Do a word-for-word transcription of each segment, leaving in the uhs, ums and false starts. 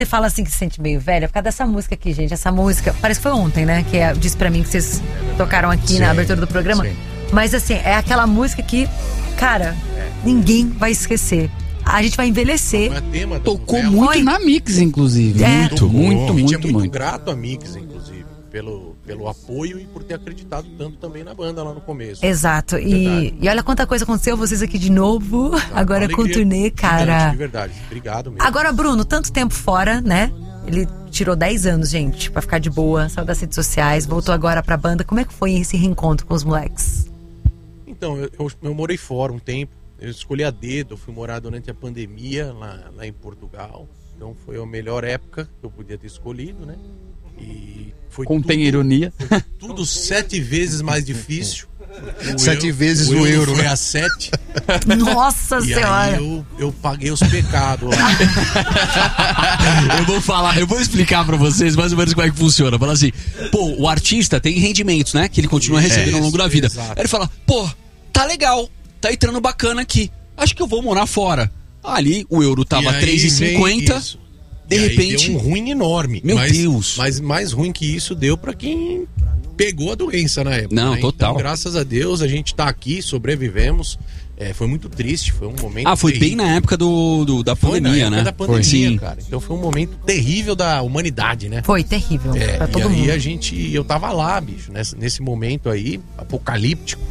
Você fala assim que se sente meio velha por causa dessa música aqui, gente. Essa música, parece que foi ontem, né? Que é, disse pra mim que vocês tocaram aqui sim, na abertura do programa. Sim. Mas assim, é aquela música que, cara, ninguém vai esquecer. A gente vai envelhecer. É tema Tocou muito Foi? na Mix, inclusive. É. Muito, Tocou. muito, A gente muito, é muito, muito. grato à Mix, inclusive, pelo, pelo apoio e por ter acreditado tanto também na banda lá no começo. Exato. E, e olha quanta coisa aconteceu, vocês aqui de novo. Exato. Agora com o turnê, cara. De verdade, obrigado mesmo. Agora, Bruno, tanto tempo fora, né? Ele tirou dez anos, gente, pra ficar de boa, saiu das redes sociais, voltou agora pra banda. Como é que foi esse reencontro com os moleques? Então, eu, eu, eu morei fora um tempo. Eu escolhi a dedo, eu fui morar durante a pandemia lá, lá em Portugal. Então foi a melhor época que eu podia ter escolhido, né? E foi Contém tudo, ironia. Foi tudo sete vezes mais difícil. O Sete eu, vezes o o euro, euro, foi né? a sete. Nossa E Senhora! aí eu, eu paguei os pecados lá. Eu vou falar, eu vou explicar pra vocês mais ou menos como é que funciona. Fala assim, pô, o artista tem rendimentos, né? Que ele continua recebendo É, ao longo da vida. exato. Aí ele fala, pô, tá legal, tá entrando bacana aqui. Acho que eu vou morar fora. Ali o euro tava E aí três reais e cinquenta. vem isso. De E aí repente. deu um ruim enorme. Meu mas, Deus. Mas mais ruim que isso deu pra quem pegou a doença na época. Não, né? total. Então, graças a Deus, a gente tá aqui, sobrevivemos. É, foi muito triste, foi um momento Ah, foi terrível. bem na época do, do da Foi pandemia, na época né? da pandemia, Sim. cara. Então foi um momento terrível da humanidade, né? Foi terrível É, pra e todo aí mundo. a gente, eu tava lá, bicho, nesse, nesse momento aí, apocalíptico.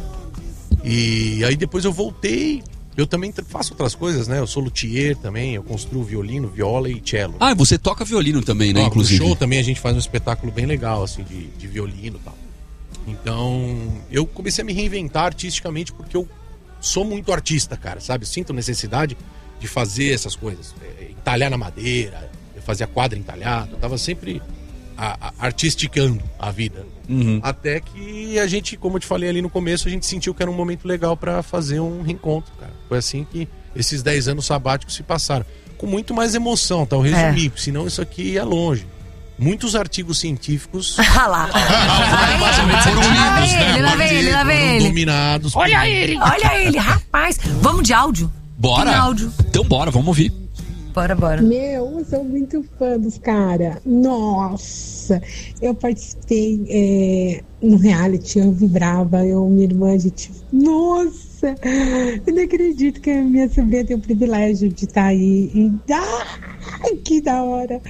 E aí depois eu voltei. Eu também faço outras coisas, né? Eu sou luthier também, eu construo violino, viola e cello. Ah, você toca violino também, né? Ó, Inclusive. No show também a gente faz um espetáculo bem legal, assim, de, de violino e tal. Então, eu comecei a me reinventar artisticamente porque eu sou muito artista, cara, sabe? Eu sinto necessidade de fazer essas coisas. É, entalhar na madeira, eu fazia quadro entalhado, eu tava sempre a, a, artisticando a vida. Uhum. Até que a gente, como eu te falei ali no começo, a gente sentiu que era um momento legal pra fazer um reencontro, cara. Foi assim que esses dez anos sabáticos se passaram. Com muito mais emoção, tá? Eu resumi, É. senão isso aqui ia longe. Muitos artigos científicos Ah lá. mais ou menos Lá vem sentidos, ele, lá vem ele, lá vem foram ele. dominados. Olha ele. Olha ele, rapaz. Vamos de áudio? Bora. Tem áudio. Então bora, vamos ouvir. Bora, bora. Meu, eu sou muito fã dos caras. Nossa, eu participei é, no reality, eu vibrava, eu, minha irmã, a gente. Nossa, eu não acredito que a minha sobrinha tem o privilégio de estar aí. E, ah, que da hora.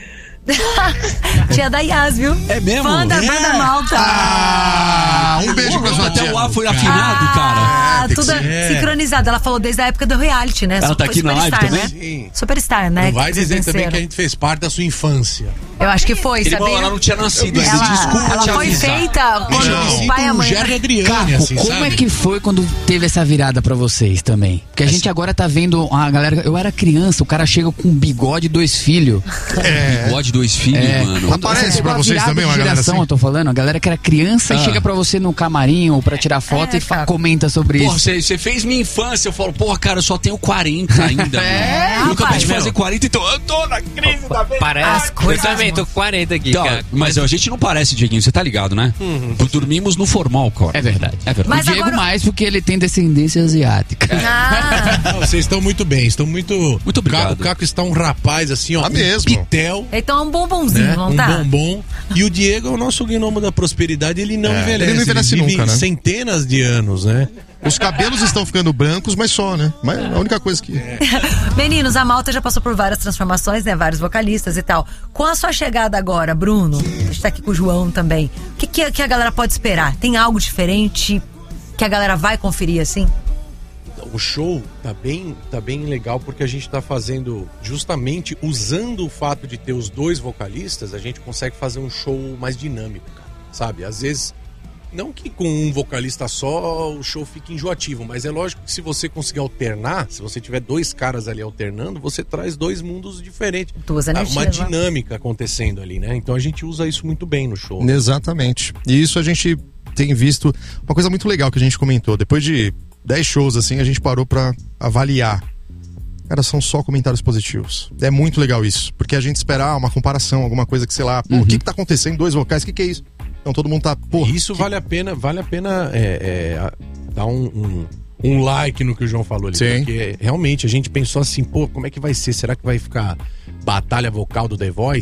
Tia da Yas, viu? É mesmo? Fã da É. banda Malta. Ah, um beijo pra sua Até tia. o ar foi afinado, cara. Ah, tem que tudo ser. sincronizado. Ela falou desde a época do reality, né? Ela tá aqui na live Superstar, também? né? Sim. Superstar, né? Não vai que vocês dizer também venceram. que a gente fez parte da sua infância. Eu acho que foi, Irmão, sabia? ela não tinha nascido ainda. Ela, Desculpa ela te foi avisar. feita quando Eu me o sinto pai e a um mãe... Gerard Adriane, Caco, assim, como sabe? é que foi quando teve essa virada pra vocês também? Porque a gente agora tá vendo a galera. Eu era criança, o cara chega com um bigode e dois filhos. Bigode, dois filhos, É. mano. Aparece pra A vocês virada também, de uma galera geração, assim? eu tô falando, a galera que era criança Ah. e chega pra você no camarim ou pra tirar foto É, e fa- cara. comenta sobre Porra, isso. você você fez minha infância. Eu falo, porra, cara, eu só tenho quarenta ainda. É, mano. Eu acabei de rapaz. fazer quarenta, então eu tô na crise da vida. As Parece. coisas, Eu também mano. tô com quarenta aqui, Então, cara. mas a gente não parece, Dieguinho, você tá ligado, né? Dormimos no formal, cara. É verdade. É verdade. Mas o Diego agora- mais porque ele tem descendência asiática. Ah, Não, vocês estão muito bem, estão muito... Muito obrigado. O Caco está um rapaz assim, ó. Tá um mesmo. pitel, então é um bombonzinho, né? não Um tá? bombom. E o Diego é o nosso gnomo da prosperidade, ele não É, envelhece. ele não envelhece vive nunca, né? centenas de anos, né? Os cabelos estão ficando brancos, mas só, né? Mas a única coisa que... Meninos, a Malta já passou por várias transformações, né? Vários vocalistas e tal. Com a sua chegada agora, Bruno, a gente tá aqui com o João também. O que, que, que a galera pode esperar? Tem algo diferente que a galera vai conferir, assim? O show tá bem, tá bem legal porque a gente tá fazendo, justamente usando o fato de ter os dois vocalistas, a gente consegue fazer um show mais dinâmico, cara, sabe? Às vezes, não que com um vocalista só o show fique enjoativo, mas é lógico que se você conseguir alternar, se você tiver dois caras ali alternando, você traz dois mundos diferentes. Duas energias, Uma né? dinâmica acontecendo ali, né? Então a gente usa isso muito bem no show. Exatamente. E isso a gente tem visto uma coisa muito legal que a gente comentou. Depois de dez shows, assim, a gente parou pra avaliar. Cara, são só comentários positivos. É muito legal isso. Porque a gente esperar uma comparação, alguma coisa que, sei lá, pô, o que que tá acontecendo? Dois vocais, o que que é isso? Então todo mundo tá, pô... Isso vale a pena, vale a pena é, é, a- dar um, um, um like no que o João falou ali. Sim. Porque realmente a gente pensou assim, pô, como é que vai ser? Será que vai ficar batalha vocal do The Voice?